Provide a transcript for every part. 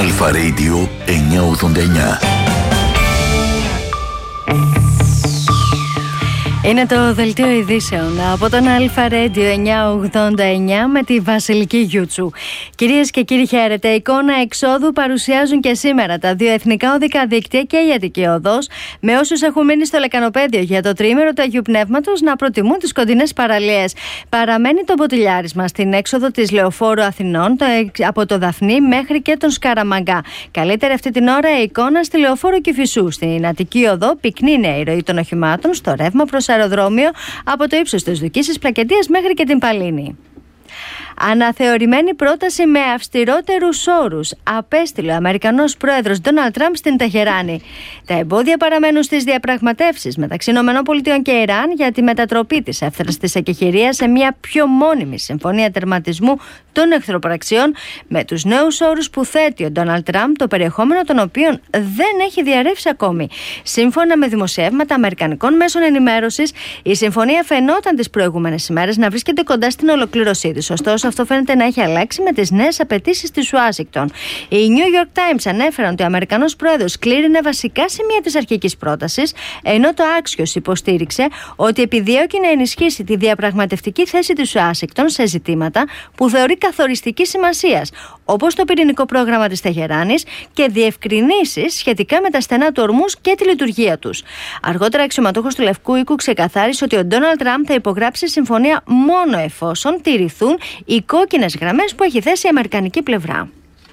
Αλφα Radio 989. Είναι το δελτίο ειδήσεων από τον Αλφα Radio 989 με τη Βασιλική Γιούτσου. Κυρίες και κύριοι, χαίρετε. Εικόνα εξόδου παρουσιάζουν και σήμερα τα δύο εθνικά οδικά δίκτυα και η Αττική Οδός, με όσους έχουν μείνει στο λεκανοπέδιο για το τριήμερο του Αγίου Πνεύματος να προτιμούν τις κοντινές παραλίες. Παραμένει το μποτιλιάρισμα στην έξοδο της Λεωφόρου Αθηνών από το Δαφνί μέχρι και τον Σκαραμαγκά. Καλύτερη αυτή την ώρα η εικόνα στη Λεωφόρο Κηφισού. Στην Αττική Οδό πυκνή είναι η ροή των οχημάτων στο ρεύμα προς αεροδρόμιο από το ύψος της Δουκίσης Πλακεντίας μέχρι και την Παλίνη. Αναθεωρημένη πρόταση με αυστηρότερους όρους απέστειλε ο Αμερικανός πρόεδρος Ντόναλντ Τραμπ στην Τεχεράνη. Τα εμπόδια παραμένουν στις διαπραγματεύσεις μεταξύ ΗΠΑ και Ιράν για τη μετατροπή της εύθραυστης εκεχηρίας σε μια πιο μόνιμη συμφωνία τερματισμού των εχθροπραξιών, με τους νέους όρους που θέτει ο Ντόναλντ Τραμπ, το περιεχόμενο των οποίων δεν έχει διαρρεύσει ακόμη. Σύμφωνα με δημοσιεύματα αμερικανικών μέσων ενημέρωσης, η συμφωνία φαινόταν τις προηγούμενες ημέρες να βρίσκεται κοντά στην ολοκλήρωσή της. Ωστόσο, αυτό φαίνεται να έχει αλλάξει με τις νέες απαιτήσεις της Ουάσιγκτον. Οι New York Times ανέφεραν ότι ο Αμερικανός πρόεδρος κλήρινε βασικά σημεία της αρχικής πρότασης, ενώ το Axios υποστήριξε ότι επιδιώκει να ενισχύσει τη διαπραγματευτική θέση της Ουάσιγκτον σε ζητήματα που θεωρεί καθοριστικής σημασίας, όπως το πυρηνικό πρόγραμμα της Τεχεράνης και διευκρινήσεις σχετικά με τα στενά του ορμούς και τη λειτουργία τους. Αργότερα, αξιωματούχος του Λευκού Οίκου ξεκαθάρισε ότι ο Ντόναλντ Τραμπ θα υπογράψει συμφωνία μόνο εφόσον τηρηθούν οι κόκκινες γραμμές που έχει θέσει η αμερικανική πλευρά.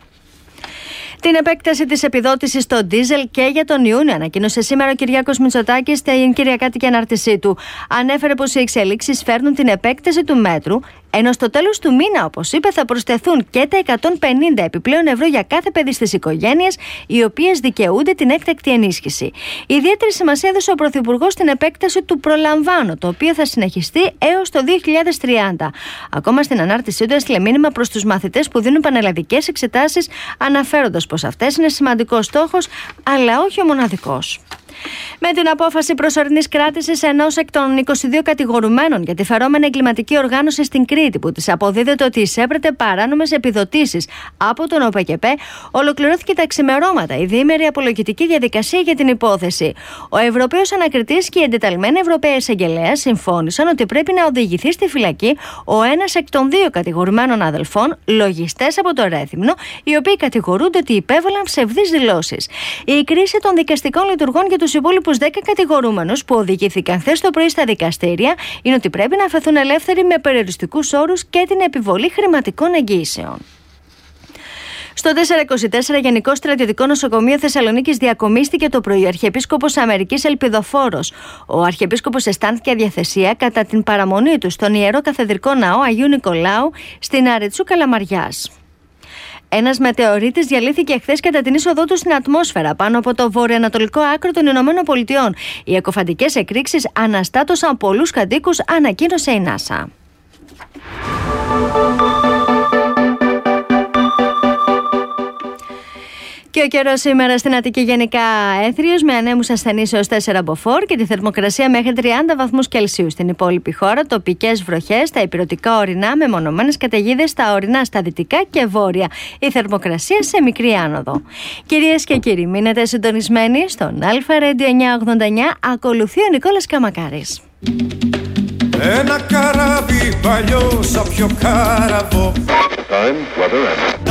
Την επέκταση της επιδότησης στο ντίζελ και για τον Ιούνιο ανακοίνωσε σήμερα ο Κυριάκος Μητσοτάκης στην Κυριακάτικη ανάρτησή του. Ανέφερε πως οι εξελίξεις φέρνουν την επέκταση του μέτρου, ενώ στο τέλος του μήνα, όπως είπε, θα προσθεθούν και τα 150 επιπλέον ευρώ για κάθε παιδί στις οικογένειες, οι οποίες δικαιούνται την έκτακτη ενίσχυση. Ιδιαίτερη σημασία έδωσε ο Πρωθυπουργός στην επέκταση του «Προλαμβάνω», το οποίο θα συνεχιστεί έως το 2030. Ακόμα στην ανάρτησή του έστειλε μήνυμα προς τους μαθητές που δίνουν πανελλαδικές εξετάσεις, αναφέροντας πως αυτές είναι σημαντικός στόχος, αλλά όχι ο μοναδικός. Με την απόφαση προσωρινής κράτησης ενός εκ των 22 κατηγορουμένων για τη φερόμενη εγκληματική οργάνωση στην Κρήτη, που της αποδίδεται ότι εισέπρεται παράνομες επιδοτήσεις από τον ΟΠΕΚΕΠΕ, ολοκληρώθηκε τα ξημερώματα η διήμερη απολογητική διαδικασία για την υπόθεση. Ο Ευρωπαίος Ανακριτής και η εντεταλμένη Ευρωπαία Εισαγγελέα συμφώνησαν ότι πρέπει να οδηγηθεί στη φυλακή ο ένας εκ των δύο κατηγορουμένων αδελφών, λογιστές από το Ρέθυμνο, οι οποίοι κατηγορούνται ότι υπέβαλαν ψευδείς δηλώσεις. Η κρίση των δικαστικών λειτουργών για τους υπόλοιπους 10 κατηγορούμενους που οδηγήθηκαν χθες το πρωί στα δικαστήρια είναι ότι πρέπει να αφαιθούν ελεύθεροι με περιοριστικούς όρους και την επιβολή χρηματικών εγγύσεων. Στο 424 Γενικό Στρατιωτικό Νοσοκομείο Θεσσαλονίκης διακομίστηκε το πρωί ο Αρχιεπίσκοπος Αμερικής Ελπιδοφόρος. Ο Αρχιεπίσκοπος αισθάνθηκε αδιαθεσία κατά την παραμονή του στον Ιερό Καθεδρικό Ναό Αγίου Νικολάου στην Αρετσού Καλαμαριάς. Ένας μετεωρίτης διαλύθηκε χθες κατά την είσοδό του στην ατμόσφαιρα πάνω από το βορειοανατολικό άκρο των Ηνωμένων Πολιτειών. Οι εκοφαντικές εκρήξεις αναστάτωσαν πολλούς κατοίκους, ανακοίνωσε η NASA. Και ο καιρός σήμερα στην Αττική γενικά έθριος, με ανέμους ασθενείς έως 4 μποφόρ και τη θερμοκρασία μέχρι 30 βαθμούς Κελσίου. Στην υπόλοιπη χώρα, τοπικές βροχές στα ηπειρωτικά ορεινά, με μονομένες καταιγίδες στα ορεινά στα δυτικά και βόρεια. Η θερμοκρασία σε μικρή άνοδο. Κυρίες και κύριοι, μείνετε συντονισμένοι στον Αλφα Radio 989. Ακολουθεί ο Νικόλας Καμακάρης. Ένα καράβι παλιό σαν πιο κάραβο.